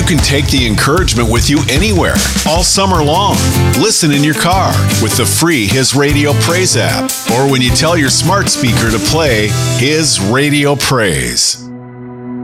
can take the encouragement with you anywhere, all summer long. Listen in your car with the free His Radio Praise app, or when you tell your smart speaker to play His Radio Praise.